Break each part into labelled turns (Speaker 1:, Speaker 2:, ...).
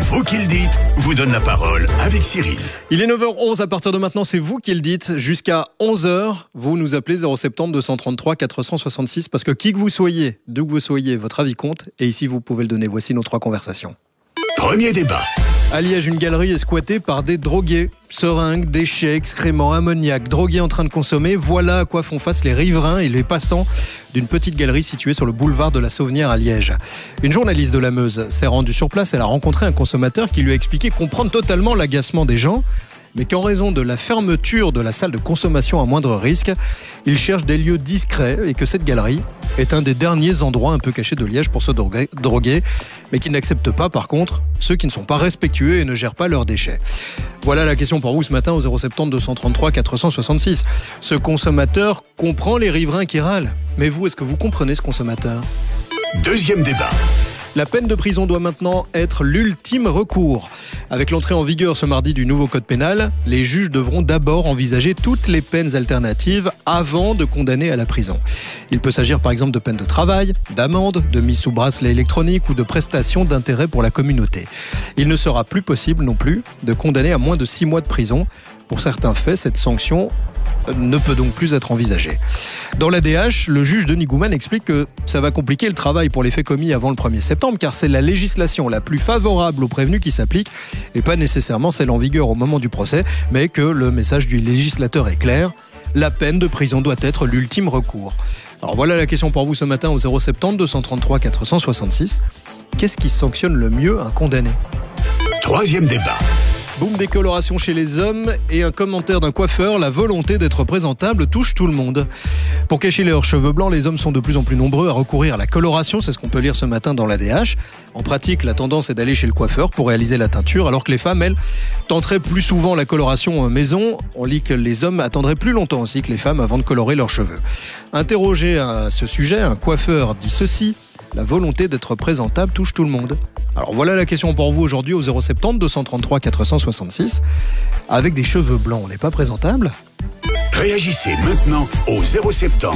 Speaker 1: Vous qui le dites vous donne la parole avec Cyril.
Speaker 2: Il est 9h11, à partir de maintenant, c'est vous qui le dites. Jusqu'à 11h, vous nous appelez 070 233 466 parce que qui que vous soyez, d'où que vous soyez, votre avis compte. Et ici, vous pouvez le donner. Voici nos 3 conversations.
Speaker 1: Premier débat.
Speaker 2: À Liège, une galerie est squattée par des drogués. Seringues, déchets, excréments, ammoniac, drogués en train de consommer. Voilà à quoi font face les riverains et les passants d'une petite galerie située sur le boulevard de la Sauvenière à Liège. Une journaliste de la Meuse s'est rendue sur place. Elle a rencontré un consommateur qui lui a expliqué comprendre totalement l'agacement des gens, mais qu'en raison de la fermeture de la salle de consommation à moindre risque, il cherche des lieux discrets et que cette galerie est un des derniers endroits un peu cachés de Liège pour se droguer, mais qui n'accepte pas par contre ceux qui ne sont pas respectueux et ne gèrent pas leurs déchets. Voilà la question pour vous ce matin au 070 233 466. Ce consommateur comprend les riverains qui râlent. Mais vous, est-ce que vous comprenez ce consommateur ?
Speaker 1: Deuxième débat.
Speaker 2: La peine de prison doit maintenant être l'ultime recours. Avec l'entrée en vigueur ce mardi du nouveau code pénal, les juges devront d'abord envisager toutes les peines alternatives avant de condamner à la prison. Il peut s'agir par exemple de peines de travail, d'amende, de mise sous bracelet électronique ou de prestations d'intérêt pour la communauté. Il ne sera plus possible non plus de condamner à moins de 6 mois de prison. Pour certains faits, cette sanction ne peut donc plus être envisagée. Dans l'ADH, le juge Denis Gouman explique que ça va compliquer le travail pour les faits commis avant le 1er septembre car c'est la législation la plus favorable aux prévenus qui s'applique et pas nécessairement celle en vigueur au moment du procès, mais que le message du législateur est clair, la peine de prison doit être l'ultime recours. Alors voilà la question pour vous ce matin au 070 233 466. Qu'est-ce qui sanctionne le mieux un condamné ?
Speaker 1: Troisième débat.
Speaker 2: Boom décoloration chez les hommes et un commentaire d'un coiffeur, la volonté d'être présentable touche tout le monde. Pour cacher leurs cheveux blancs, les hommes sont de plus en plus nombreux à recourir à la coloration, c'est ce qu'on peut lire ce matin dans l'ADH. En pratique, la tendance est d'aller chez le coiffeur pour réaliser la teinture, alors que les femmes, elles, tenteraient plus souvent la coloration maison. On lit que les hommes attendraient plus longtemps aussi que les femmes avant de colorer leurs cheveux. Interrogé à ce sujet, un coiffeur dit ceci: la volonté d'être présentable touche tout le monde. Alors voilà la question pour vous aujourd'hui au 070 233 466. Avec des cheveux blancs, on n'est pas présentable ?
Speaker 1: Réagissez maintenant au 070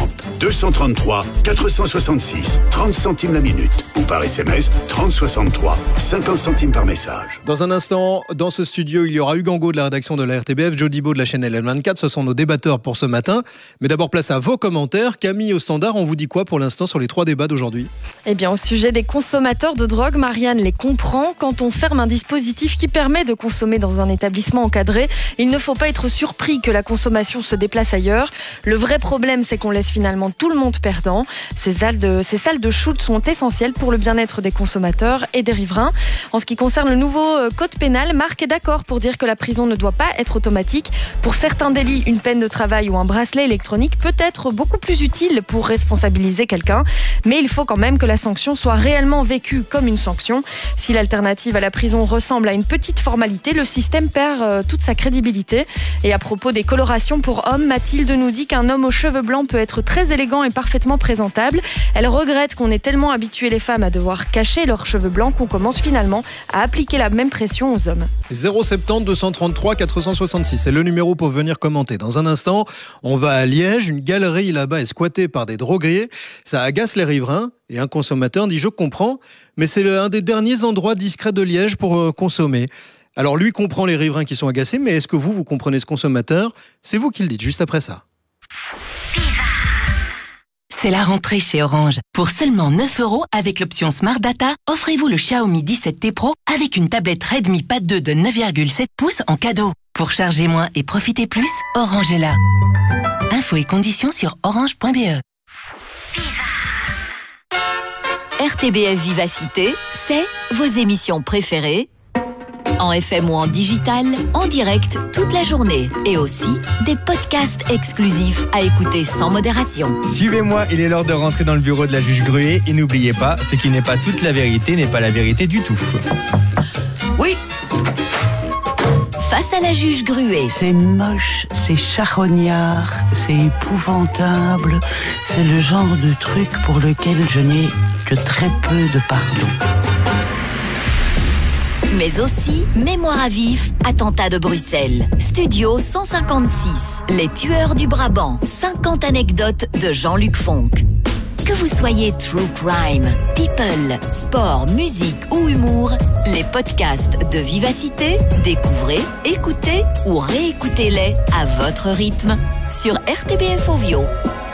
Speaker 1: 233 466 30 centimes la minute ou par SMS 3063 50 centimes par message.
Speaker 2: Dans un instant, dans ce studio, il y aura Hugues Angot de la rédaction de la RTBF, Jody Beau de la chaîne LN24. Ce sont nos débatteurs pour ce matin. Mais d'abord, place à vos commentaires. Camille au standard, on vous dit quoi pour l'instant sur les 3 débats d'aujourd'hui ?
Speaker 3: Eh bien, au sujet des consommateurs de drogue, Marianne les comprend. Quand on ferme un dispositif qui permet de consommer dans un établissement encadré, il ne faut pas être surpris que la consommation se déplace ailleurs. Le vrai problème, c'est qu'on laisse finalement tout le monde perdant. Ces salles de shoot sont essentielles pour le bien-être des consommateurs et des riverains. En ce qui concerne le nouveau code pénal, Marc est d'accord pour dire que la prison ne doit pas être automatique. Pour certains délits, une peine de travail ou un bracelet électronique peut être beaucoup plus utile pour responsabiliser quelqu'un. Mais il faut quand même que la sanction soit réellement vécue comme une sanction. Si l'alternative à la prison ressemble à une petite formalité, le système perd toute sa crédibilité. Et à propos des colorations pour hommes, Mathilde nous dit qu'un homme aux cheveux blancs peut être très élégant et parfaitement présentable. Elle regrette qu'on ait tellement habitué les femmes à devoir cacher leurs cheveux blancs qu'on commence finalement à appliquer la même pression aux hommes.
Speaker 2: 070 233 466, c'est le numéro pour venir commenter. Dans un instant, on va à Liège, une galerie là-bas est squattée par des drogués. Ça agace les riverains et un consommateur dit « je comprends, mais c'est un des derniers endroits discrets de Liège pour consommer ». Alors lui comprend les riverains qui sont agacés, mais est-ce que vous comprenez ce consommateur ? C'est vous qui le dites juste après ça.
Speaker 4: C'est la rentrée chez Orange. Pour seulement 9 € avec l'option Smart Data, offrez-vous le Xiaomi 17T Pro avec une tablette Redmi Pad 2 de 9,7 pouces en cadeau. Pour charger moins et profiter plus, Orange est là. Infos et conditions sur orange.be.
Speaker 5: RTBF Vivacité, c'est vos émissions préférées en FM ou en digital, en direct toute la journée. Et aussi des podcasts exclusifs à écouter sans modération.
Speaker 6: Suivez-moi, il est l'heure de rentrer dans le bureau de la juge Gruet. Et n'oubliez pas, ce qui n'est pas toute la vérité n'est pas la vérité du tout.
Speaker 5: Oui. Face à la juge Gruet.
Speaker 7: C'est moche, c'est charognard, c'est épouvantable. C'est le genre de truc pour lequel je n'ai que très peu de pardon.
Speaker 5: Mais aussi Mémoire à vif, attentat de Bruxelles. Studio 156, Les tueurs du Brabant. 50 anecdotes de Jean-Luc Fonck. Que Que vous soyez true crime, people, sport, musique ou humour, les podcasts de Vivacité, découvrez, écoutez ou réécoutez-les à votre rythme sur RTBF Ovio.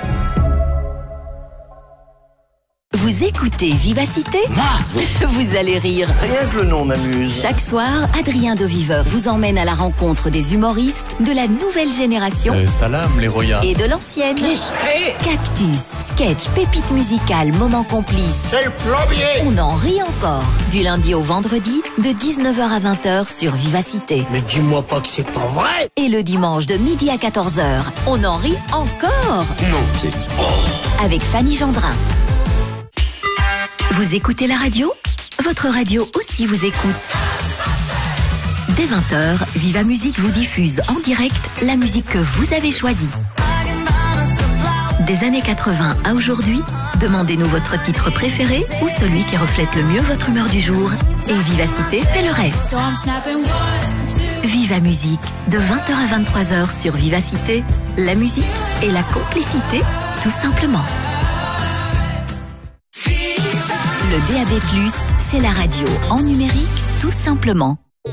Speaker 5: Vous écoutez Vivacité ? Vous allez rire.
Speaker 8: Rien que le nom m'amuse.
Speaker 5: Chaque soir, Adrien de Viveur vous emmène à la rencontre des humoristes de la nouvelle génération
Speaker 9: Salam, les royas.
Speaker 5: et de l'ancienne. Cactus, sketch, pépites musicales, moments complices.
Speaker 8: C'est le plombier.
Speaker 5: On en rit encore. Du lundi au vendredi, de 19h à 20h sur Vivacité.
Speaker 8: Mais dis-moi pas que c'est pas vrai.
Speaker 5: Et le dimanche de midi à 14h, on en rit encore.
Speaker 8: Non, c'est...
Speaker 5: Avec Fanny Gendrin. Vous écoutez la radio ? Votre radio aussi vous écoute. Dès 20h, Viva Musique vous diffuse en direct la musique que vous avez choisie. Des années 80 à aujourd'hui, demandez-nous votre titre préféré ou celui qui reflète le mieux votre humeur du jour. Et Vivacité fait le reste. Viva Musique, de 20h à 23h sur Vivacité. La musique et la complicité, tout simplement. Le DAB+, c'est la radio en numérique, tout simplement.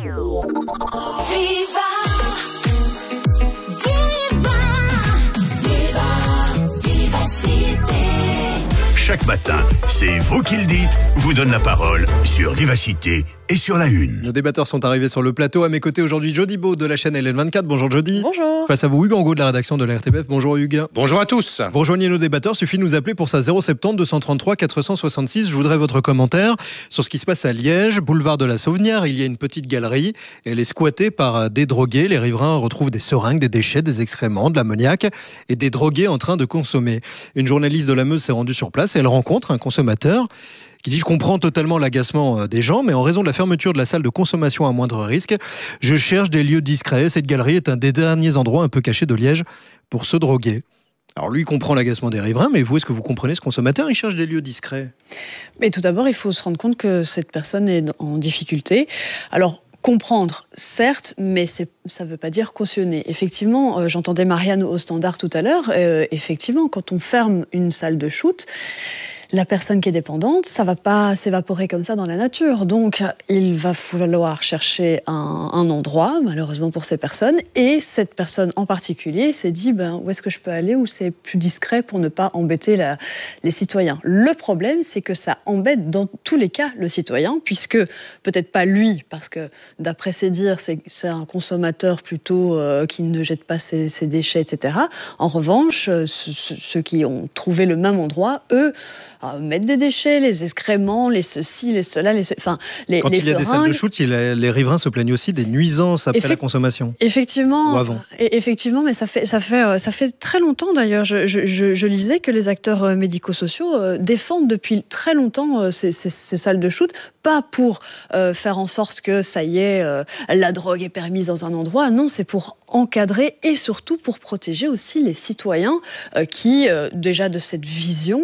Speaker 1: Chaque matin, c'est vous qui le dites, vous donne la parole sur Vivacité et sur la Une.
Speaker 2: Nos débatteurs sont arrivés sur le plateau. À mes côtés aujourd'hui, Jody Beau de la chaîne LN24. Bonjour Jody.
Speaker 3: Bonjour.
Speaker 2: Face à vous, Hugues Angot de la rédaction de la RTBF. Bonjour Hugues.
Speaker 9: Bonjour à tous.
Speaker 2: Vous rejoignez nos débatteurs, suffit de nous appeler pour sa 070 233 466. Je voudrais votre commentaire sur ce qui se passe à Liège, boulevard de la Sauvenière. Il y a une petite galerie. Elle est squattée par des drogués. Les riverains retrouvent des seringues, des déchets, des excréments, de l'ammoniac et des drogués en train de consommer. Une journaliste de la Meuse s'est rendue sur place et elle rencontre un consommateur qui dit « Je comprends totalement l'agacement des gens, mais en raison de la fermeture de la salle de consommation à moindre risque, je cherche des lieux discrets. Cette galerie est un des derniers endroits un peu cachés de Liège pour se droguer. » Alors lui comprend l'agacement des riverains, mais vous, est-ce que vous comprenez ce consommateur ? Il cherche des lieux discrets.
Speaker 10: Mais tout d'abord, il faut se rendre compte que cette personne est en difficulté. Alors, comprendre, certes, mais ça ne veut pas dire cautionner. Effectivement, j'entendais Marianne au standard tout à l'heure, effectivement, quand on ferme une salle de shoot, la personne qui est dépendante, ça ne va pas s'évaporer comme ça dans la nature. Donc, il va falloir chercher un endroit, malheureusement pour ces personnes. Et cette personne en particulier s'est dit, où est-ce que je peux aller où c'est plus discret pour ne pas embêter les citoyens. Le problème, c'est que ça embête dans tous les cas le citoyen, puisque peut-être pas lui, parce que d'après ses dires, c'est un consommateur plutôt qui ne jette pas ses déchets, etc. En revanche, ceux qui ont trouvé le même endroit, eux, mettre des déchets, les excréments, les ceci, les cela, les
Speaker 2: Quand il y a des salles de shoot, les riverains se plaignent aussi des nuisances après la consommation.
Speaker 10: Effectivement.
Speaker 2: Ou avant.
Speaker 10: Effectivement, mais ça fait très longtemps d'ailleurs. Je lisais que les acteurs médico-sociaux défendent depuis très longtemps ces salles de shoot, pas pour faire en sorte que ça y est, la drogue est permise dans un endroit. Non, c'est pour encadrer et surtout pour protéger aussi les citoyens qui, déjà de cette vision,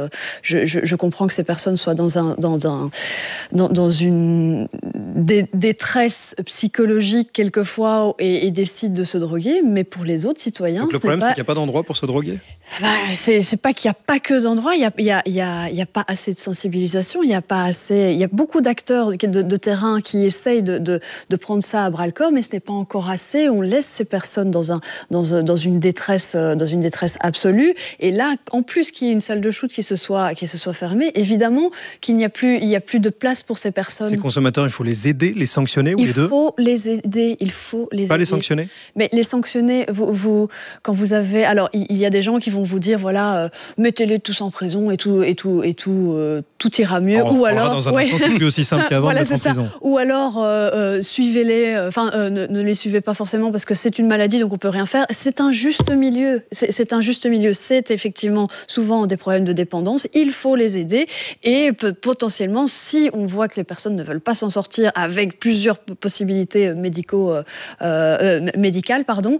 Speaker 10: je comprends que ces personnes soient dans une détresse psychologique quelquefois et décident de se droguer, mais pour les autres citoyens...
Speaker 2: Donc le problème, c'est qu'il n'y a pas d'endroit pour se droguer ?
Speaker 10: C'est pas qu'il n'y a pas que d'endroits, il y a pas assez de sensibilisation, il y a beaucoup d'acteurs de terrain qui essayent de prendre ça à bras-le-corps, mais ce n'est pas encore assez. On laisse ces personnes dans une détresse absolue. Et là, en plus qu'il y ait une salle de shoot qui se soit fermée, évidemment qu'il n'y a plus de place pour ces personnes.
Speaker 2: Ces consommateurs, il faut les aider, les sanctionner, ou les deux ?
Speaker 10: Il faut les aider,
Speaker 2: Pas les sanctionner ?
Speaker 10: Mais les sanctionner, quand vous avez... Alors, il y a des gens qui vont vous dire, voilà, mettez-les tous en prison et tout ira mieux.
Speaker 2: Ou alors, dans un instant, c'est plus aussi simple qu'avant,
Speaker 10: voilà,
Speaker 2: de mettre en prison.
Speaker 10: Ou alors, suivez-les, ne les suivez pas forcément parce que c'est une maladie, donc on peut rien faire. C'est un juste milieu. C'est un juste milieu. C'est effectivement souvent des problèmes de dépendance. Il faut les aider et potentiellement, si on voit que les personnes ne veulent pas s'en sortir avec plusieurs possibilités médicales,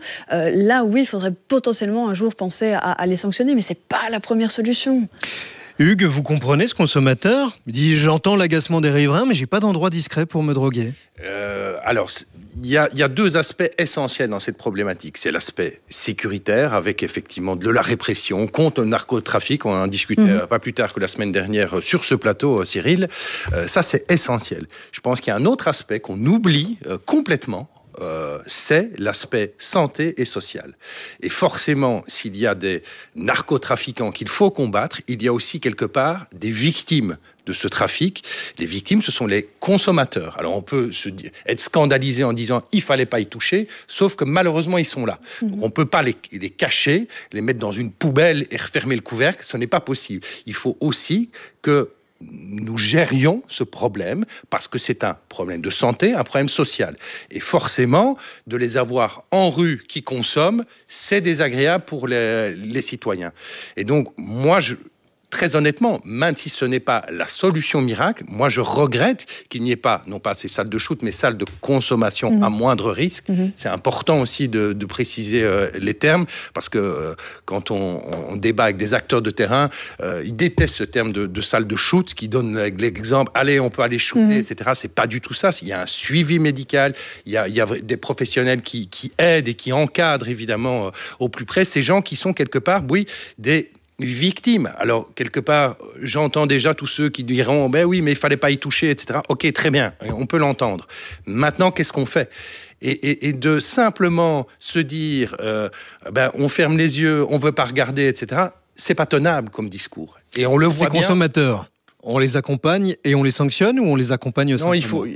Speaker 10: là oui, il faudrait potentiellement un jour penser à les sanctionner, mais c'est pas la première solution.
Speaker 2: Hugues, vous comprenez ce consommateur ? Il dit, j'entends l'agacement des riverains, mais j'ai pas d'endroit discret pour me droguer.
Speaker 9: Alors, il y a deux aspects essentiels dans cette problématique. C'est l'aspect sécuritaire, avec effectivement de la répression contre le narcotrafic. On en discutait pas plus tard que la semaine dernière sur ce plateau, Cyril. Ça, c'est essentiel. Je pense qu'il y a un autre aspect qu'on oublie complètement. C'est l'aspect santé et social. Et forcément, s'il y a des narcotrafiquants qu'il faut combattre, il y a aussi quelque part des victimes de ce trafic. Les victimes, ce sont les consommateurs. Alors on peut être scandalisé en disant il fallait pas y toucher, sauf que malheureusement ils sont là. Donc, on peut pas les cacher, les mettre dans une poubelle et refermer le couvercle, ce n'est pas possible. Il faut aussi que nous gérions ce problème parce que c'est un problème de santé, un problème social. Et forcément, de les avoir en rue qui consomment, c'est désagréable pour les citoyens. Et donc, moi, très honnêtement, même si ce n'est pas la solution miracle, moi je regrette qu'il n'y ait pas, non pas ces salles de shoot, mais salles de consommation à moindre risque. C'est important aussi de préciser les termes, parce que quand on débat avec des acteurs de terrain, ils détestent ce terme de salle de shoot, qui donne l'exemple, allez, on peut aller shooter, etc. C'est pas du tout ça. Il y a un suivi médical, il y a des professionnels qui aident et qui encadrent évidemment au plus près ces gens qui sont quelque part, oui, des victimes. Alors, quelque part, j'entends déjà tous ceux qui diront « Ben oui, mais il fallait pas y toucher, etc. » Ok, très bien, on peut l'entendre. Maintenant, qu'est-ce qu'on fait ? Et de simplement se dire on ferme les yeux, on veut pas regarder, etc. C'est pas tenable comme discours. Et on le voit bien.
Speaker 2: Ces consommateurs, on les accompagne et on les sanctionne, ou on les accompagne simplement ?
Speaker 9: Non, il faut.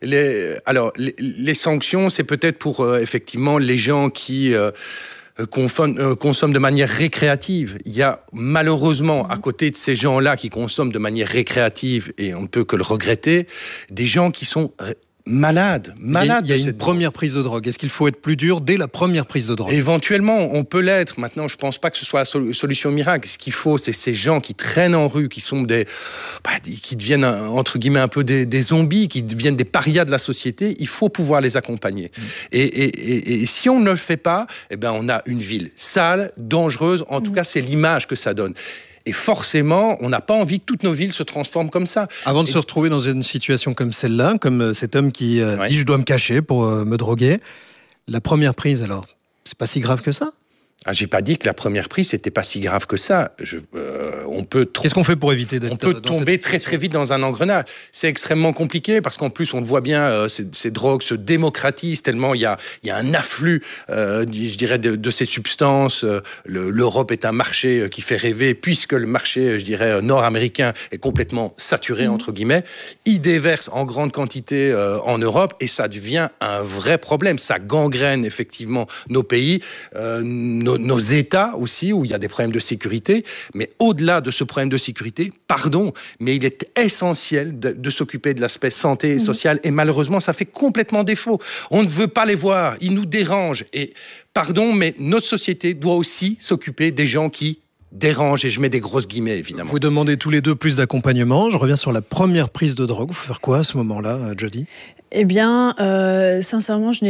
Speaker 9: Les sanctions, c'est peut-être pour effectivement les gens qui consomment de manière récréative. Il y a malheureusement, à côté de ces gens-là qui consomment de manière récréative, et on ne peut que le regretter, des gens qui sont malades.
Speaker 2: Il y a une première prise de drogue. Est-ce qu'il faut être plus dur dès la première prise de drogue ?
Speaker 9: Éventuellement, on peut l'être. Maintenant, je ne pense pas que ce soit la solution miracle. Ce qu'il faut, c'est ces gens qui traînent en rue, qui sont qui deviennent, entre guillemets, un peu des zombies, qui deviennent des parias de la société. Il faut pouvoir les accompagner. Et si on ne le fait pas, on a une ville sale, dangereuse. En tout cas, c'est l'image que ça donne. Et forcément, on n'a pas envie que toutes nos villes se transforment comme ça.
Speaker 2: Avant de se retrouver dans une situation comme celle-là, comme cet homme qui dit « je dois me cacher pour me droguer », la première prise, alors, c'est pas si grave que ça ?
Speaker 9: J'ai pas dit que la première prise c'était pas si grave que ça.
Speaker 2: Qu'est-ce qu'on fait pour éviter d'être...
Speaker 9: On peut tomber très très vite dans un engrenage. C'est extrêmement compliqué parce qu'en plus on le voit bien, ces drogues se démocratisent tellement il y a un afflux, je dirais, de ces substances. L'Europe est un marché qui fait rêver puisque le marché, je dirais, nord-américain est complètement saturé entre guillemets. Ils déversent en grande quantité en Europe et ça devient un vrai problème. Ça gangrène effectivement nos pays, nos États aussi, où il y a des problèmes de sécurité. Mais au-delà de ce problème de sécurité, mais il est essentiel de s'occuper de l'aspect santé et social. Et malheureusement, ça fait complètement défaut. On ne veut pas les voir. Ils nous dérangent. Et mais notre société doit aussi s'occuper des gens qui dérangent. Et je mets des grosses guillemets, évidemment.
Speaker 2: Vous demandez tous les deux plus d'accompagnement. Je reviens sur la première prise de drogue. Vous faut faire quoi à ce moment-là, Jody ?
Speaker 10: Eh bien, sincèrement, je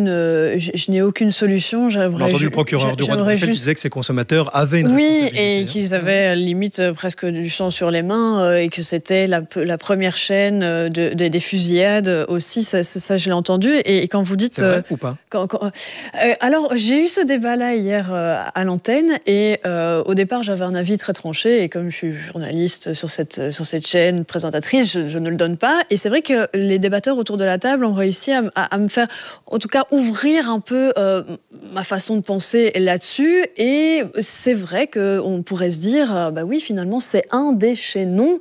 Speaker 10: n'ai aucune solution.
Speaker 2: On a entendu le procureur du roi de Bruxelles qui disait que ces consommateurs avaient une responsabilité.
Speaker 10: Oui, et qu'ils avaient limite presque du sang sur les mains et que c'était la première chaîne des fusillades aussi. Ça, je l'ai entendu. Et quand vous dites...
Speaker 2: C'est vrai ou pas ?
Speaker 10: Alors, j'ai eu ce débat-là hier à l'antenne et au départ, j'avais un avis très tranché et comme je suis journaliste sur cette chaîne, présentatrice, je ne le donne pas. Et c'est vrai que les débatteurs autour de la table ont réussi à me faire, en tout cas, ouvrir un peu ma façon de penser là-dessus. Et c'est vrai qu'on pourrait se dire, oui, finalement, c'est un des chaînons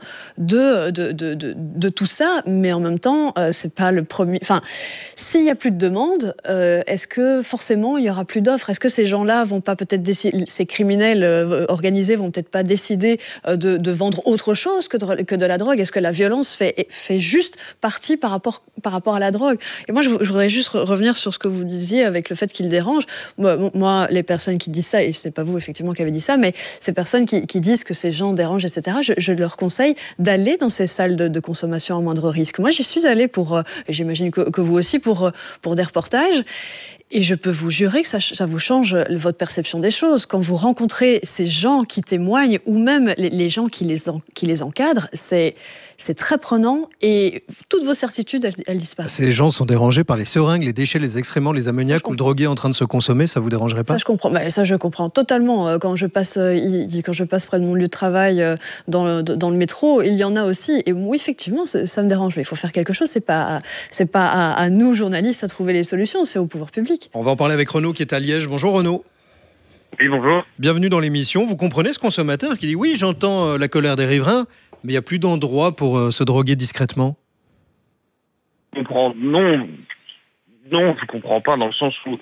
Speaker 10: de tout ça. Mais en même temps, c'est pas le premier... Enfin, s'il y a plus de demande, est-ce que forcément, il y aura plus d'offres ? Est-ce que ces gens-là vont pas peut-être décider, ces criminels organisés vont peut-être pas décider de vendre autre chose que de la drogue ? Est-ce que la violence fait juste partie par rapport rapport à la drogue. Et moi, je voudrais juste revenir sur ce que vous disiez avec le fait qu'il dérange. Moi, les personnes qui disent ça, et ce n'est pas vous effectivement qui avez dit ça, mais ces personnes qui disent que ces gens dérangent, etc., je leur conseille d'aller dans ces salles de consommation à moindre risque. Moi, j'y suis allée et j'imagine que vous aussi, pour des reportages. Et je peux vous jurer que ça vous change votre perception des choses. Quand vous rencontrez ces gens qui témoignent, ou même les gens qui les encadrent, c'est très prenant et toutes vos certitudes, elles disparaissent.
Speaker 2: Ces gens sont dérangés par les seringues, les déchets, les excréments, les ammoniaques ou le drogué en train de se consommer, ça vous dérangerait pas ?
Speaker 10: Ça, je comprends totalement. Quand je passe près de mon lieu de travail dans le métro, il y en a aussi. Et oui, effectivement, ça me dérange. Mais il faut faire quelque chose. C'est pas à nous, journalistes, à trouver les solutions. C'est au pouvoir public.
Speaker 2: On va en parler avec Renaud qui est à Liège. Bonjour Renaud.
Speaker 11: Oui, bonjour.
Speaker 2: Bienvenue dans l'émission. Vous comprenez ce consommateur qui dit oui, j'entends la colère des riverains, mais il n'y a plus d'endroit pour se droguer discrètement.
Speaker 11: Je comprends. Non, je comprends pas dans le sens où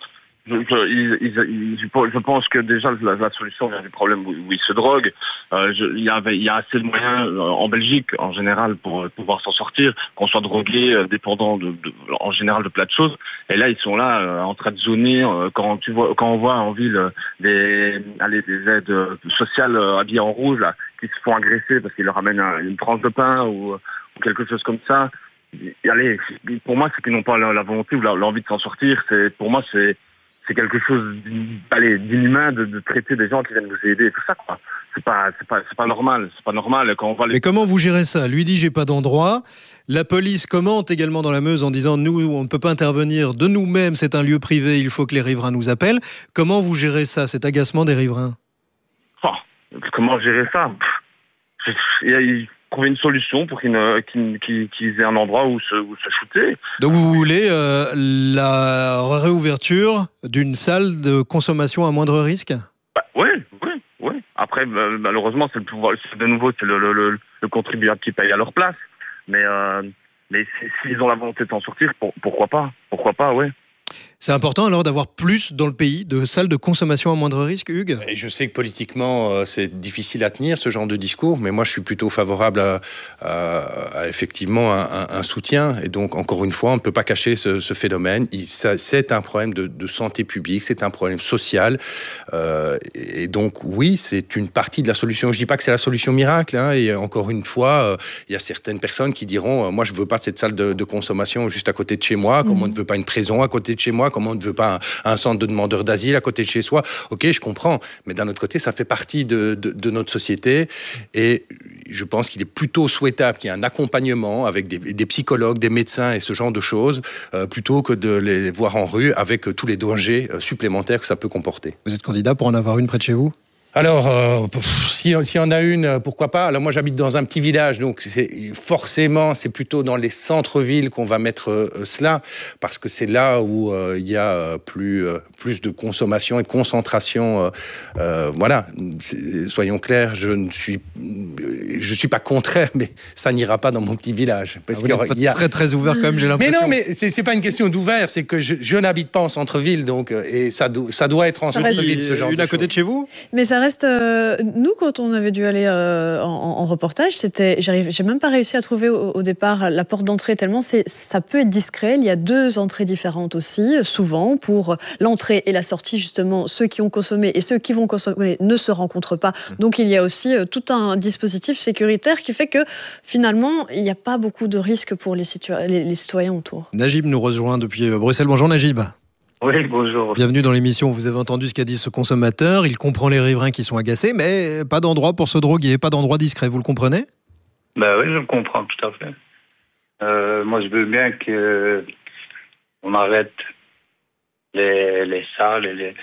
Speaker 11: je pense que déjà la solution vient du problème où ils se droguent. Il y a assez de moyens en Belgique en général pour pouvoir s'en sortir, qu'on soit drogué, dépendant en général de plein de choses. Et là ils sont là en train de zoner. Quand on voit en ville des aides sociales habillées en rouge là, qui se font agresser parce qu'ils leur amènent une tranche de pain ou quelque chose comme ça. Allez, pour moi c'est qu'ils n'ont pas la volonté ou l'envie de s'en sortir. Pour moi c'est quelque chose d'inhumain de traiter des gens qui viennent vous aider et tout ça, quoi. C'est pas normal. C'est pas normal quand on va.
Speaker 2: Mais comment vous gérez ça ? Lui dit j'ai pas d'endroit. La police commente également dans la Meuse en disant nous on ne peut pas intervenir de nous-mêmes, c'est un lieu privé, il faut que les riverains nous appellent. Comment vous gérez ça, cet agacement des riverains ?
Speaker 11: Comment gérer ça ? Trouver une solution pour qu'ils aient un endroit où se shooter.
Speaker 2: Donc vous voulez la réouverture d'une salle de consommation à moindre risque ?
Speaker 11: Oui. Après, malheureusement, c'est le contribuable qui paye à leur place. Mais s'ils ont la volonté de s'en sortir, pourquoi pas ? Pourquoi pas, oui.
Speaker 2: C'est important alors d'avoir plus dans le pays de salles de consommation à moindre risque, Hugues ?
Speaker 9: Et je sais que politiquement, c'est difficile à tenir ce genre de discours, mais moi je suis plutôt favorable à effectivement un soutien. Et donc, encore une fois, on ne peut pas cacher ce phénomène. C'est un problème de santé publique, c'est un problème social. Et donc, oui, c'est une partie de la solution. Je ne dis pas que c'est la solution miracle. Et encore une fois, il y a certaines personnes qui diront moi, je ne veux pas cette salle de consommation juste à côté de chez moi, comme on ne veut pas une prison à côté de chez moi, comme on ne veut pas un centre de demandeurs d'asile à côté de chez soi. Ok, je comprends. Mais d'un autre côté, ça fait partie de notre société. Et je pense qu'il est plutôt souhaitable qu'il y ait un accompagnement avec des psychologues, des médecins et ce genre de choses, plutôt que de les voir en rue avec tous les dangers supplémentaires que ça peut comporter.
Speaker 2: Vous êtes candidat pour en avoir une près de chez vous ?
Speaker 9: Alors, si on a une, pourquoi pas. Alors moi, j'habite dans un petit village, donc c'est plutôt dans les centres-villes qu'on va mettre cela, parce que c'est là où il y a plus de consommation et de concentration. Voilà, soyons clairs, je suis pas contraire, mais ça n'ira pas dans mon petit village. Parce
Speaker 2: qu'il y a très très ouvert quand même, j'ai l'impression.
Speaker 9: Mais non, mais c'est pas une question d'ouvert, c'est que je n'habite pas en centre-ville, donc et ça doit être en centre-ville ce genre de choses.
Speaker 2: Une à côté de chez vous ?
Speaker 10: Mais ça reste. Nous, quand on avait dû aller en reportage, j'ai même pas réussi à trouver au départ la porte d'entrée, tellement ça peut être discret. Il y a 2 entrées différentes aussi, souvent, pour l'entrée et la sortie, justement. Ceux qui ont consommé et ceux qui vont consommer ne se rencontrent pas. Donc il y a aussi tout un dispositif sécuritaire qui fait que finalement, il n'y a pas beaucoup de risques pour les citoyens autour.
Speaker 2: Najib nous rejoint depuis Bruxelles. Bonjour Najib.
Speaker 12: Oui, bonjour.
Speaker 2: Bienvenue dans l'émission. Vous avez entendu ce qu'a dit ce consommateur. Il comprend les riverains qui sont agacés, mais pas d'endroit pour se droguer, pas d'endroit discret. Vous le comprenez ?
Speaker 12: Ben oui, je le comprends tout à fait. Moi, je veux bien qu'on arrête les salles et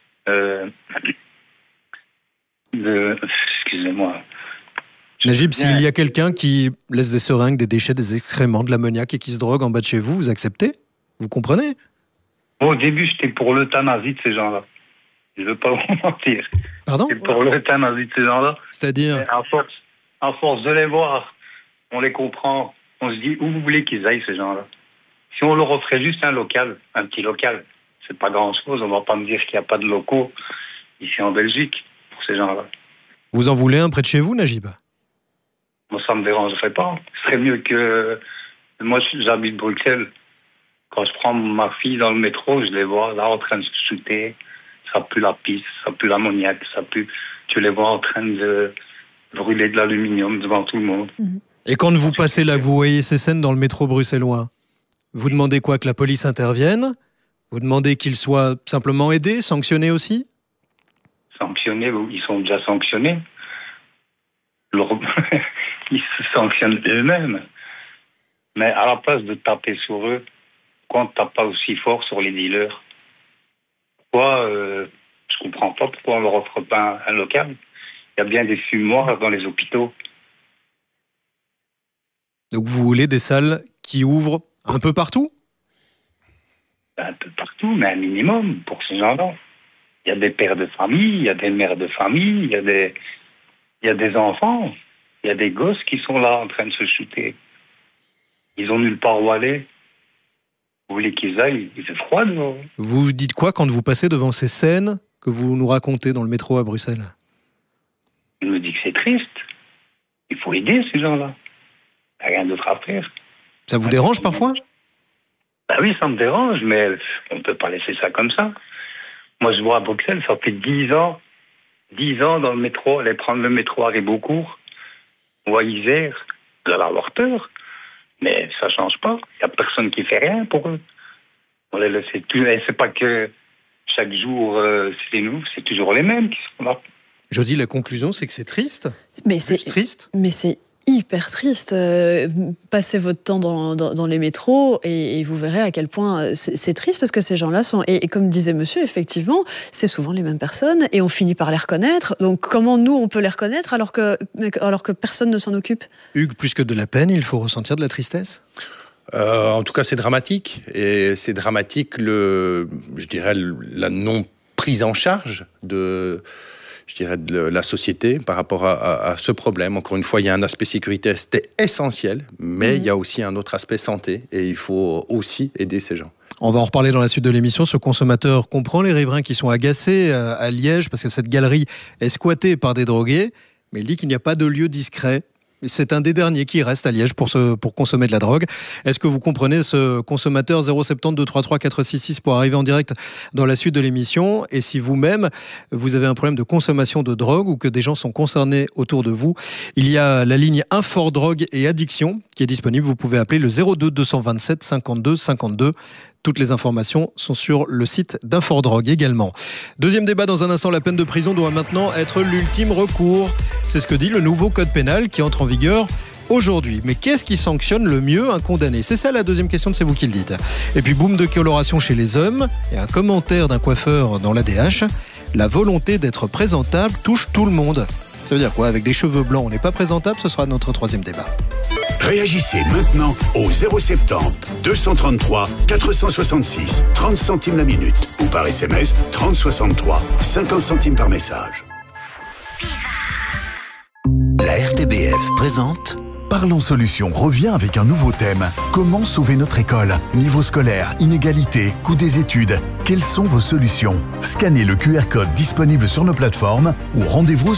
Speaker 12: excusez-moi.
Speaker 2: Najib, s'il y a quelqu'un qui laisse des seringues, des déchets, des excréments, de l'ammoniaque et qui se drogue en bas de chez vous, vous acceptez ? Vous comprenez ?
Speaker 12: Au début, j'étais pour l'euthanasie de ces gens-là. Je ne veux pas vous mentir.
Speaker 2: Pardon ?
Speaker 12: J'étais pour l'euthanasie de ces gens-là.
Speaker 2: C'est-à-dire ?
Speaker 12: À force de les voir, on les comprend. On se dit, où vous voulez qu'ils aillent, ces gens-là ? Si on leur offrait juste un petit local, c'est pas grand-chose. On ne va pas me dire qu'il n'y a pas de locaux ici en Belgique pour ces gens-là.
Speaker 2: Vous en voulez un près de chez vous, Najib ?
Speaker 12: Moi, ça ne me dérangerait pas. Ce serait mieux que... Moi, j'habite Bruxelles. Quand je prends ma fille dans le métro, je les vois là en train de se shooter. Ça pue la pisse, ça pue l'ammoniac, ça pue... Tu les vois en train de brûler de l'aluminium devant tout le monde.
Speaker 2: Et quand vous passez là, que vous voyez ces scènes dans le métro bruxellois, vous demandez quoi? Que la police intervienne? Vous demandez qu'ils soient simplement aidés, sanctionnés aussi?
Speaker 12: Sanctionnés, ils sont déjà sanctionnés. Ils se sanctionnent eux-mêmes. Mais à la place de taper sur eux, pourquoi on ne tape pas aussi fort sur les dealers? Pourquoi je ne comprends pas pourquoi on ne leur offre pas un local. Il y a bien des fumoirs dans les hôpitaux.
Speaker 2: Donc vous voulez des salles qui ouvrent un peu partout?
Speaker 12: Un peu partout, mais un minimum pour ces gens-là. Il y a des pères de famille, il y a des mères de famille, il y a des enfants, il y a des gosses qui sont là en train de se shooter. Ils ont nulle part où aller. Vous voulez qu'ils aillent? Il fait froid dehors.
Speaker 2: Vous vous dites quoi quand vous passez devant ces scènes que vous nous racontez dans le métro à Bruxelles?
Speaker 12: Je me dis que c'est triste. Il faut aider ces gens-là. Il n'y a rien d'autre à faire.
Speaker 2: Ça vous dérange parfois?
Speaker 12: Ben oui, ça me dérange, mais on ne peut pas laisser ça comme ça. Moi, je vois à Bruxelles, ça fait 10 ans dans le métro, aller prendre le métro à Ribeaucourt, ou à Isère, de l'avoir peur. Mais ça ne change pas. Il n'y a personne qui fait rien pour eux. On les laisse plus. Et c'est pas que chaque jour, c'est nous, c'est toujours les mêmes qui sont là.
Speaker 2: Je dis la conclusion, c'est que c'est triste.
Speaker 10: Mais c'est
Speaker 2: triste.
Speaker 10: Mais c'est hyper triste. Passez votre temps dans les métros et vous verrez à quel point c'est triste parce que ces gens-là sont... Et comme disait monsieur, effectivement, c'est souvent les mêmes personnes et on finit par les reconnaître. Donc comment nous, on peut les reconnaître alors que personne ne s'en occupe?
Speaker 2: Hugues, plus que de la peine, il faut ressentir de la tristesse?
Speaker 9: En tout cas, c'est dramatique. Et c'est dramatique, je dirais, la non-prise en charge de la société par rapport à ce problème. Encore une fois, il y a un aspect sécuritaire, c'était essentiel, mais il y a aussi un autre aspect santé et il faut aussi aider ces gens.
Speaker 2: On va en reparler dans la suite de l'émission. Ce consommateur comprend les riverains qui sont agacés à Liège parce que cette galerie est squattée par des drogués, mais il dit qu'il n'y a pas de lieu discret. C'est un des derniers qui reste à Liège pour consommer de la drogue. Est-ce que vous comprenez ce consommateur? 070 233 466 pour arriver en direct dans la suite de l'émission. Et si vous-même, vous avez un problème de consommation de drogue ou que des gens sont concernés autour de vous, il y a la ligne Infor Drogue et Addiction qui est disponible. Vous pouvez appeler le 02 227 52 52. Toutes les informations sont sur le site d'Infor Drogue également. Deuxième débat dans un instant, la peine de prison doit maintenant être l'ultime recours. C'est ce que dit le nouveau code pénal qui entre en vigueur aujourd'hui. Mais qu'est-ce qui sanctionne le mieux un condamné? C'est ça la deuxième question, c'est vous qui le dites. Et puis boom de coloration chez les hommes et un commentaire d'un coiffeur dans l'ADH. La volonté d'être présentable touche tout le monde. Ça veut dire quoi? Avec des cheveux blancs, on n'est pas présentable? Ce sera notre troisième débat.
Speaker 1: Réagissez maintenant au 070 233 466 30 centimes la minute ou par SMS 3063 50 centimes par message.
Speaker 13: La RTBF présente Parlons Solutions revient avec un nouveau thème. Comment sauver notre école? Niveau scolaire, inégalité, coût des études. Quelles sont vos solutions? Scannez le QR code disponible sur nos plateformes ou rendez-vous